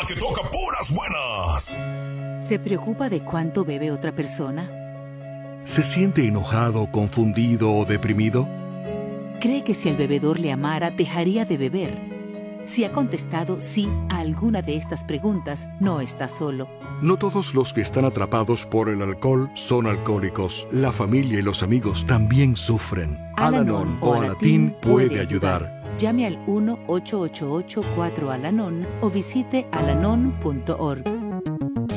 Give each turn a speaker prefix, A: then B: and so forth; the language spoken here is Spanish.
A: que toca puras buenas.
B: ¿Se preocupa de cuánto bebe otra persona?
C: ¿Se siente enojado, confundido o deprimido?
B: ¿Cree que si el bebedor le amara, dejaría de beber? Si ha contestado sí a alguna de estas preguntas, no está solo.
C: No todos los que están atrapados por el alcohol son alcohólicos. La familia y los amigos también sufren. Al-Anon o Alatín puede ayudar.
B: Llame al 1-888-4-ALANON o visite alanon.org.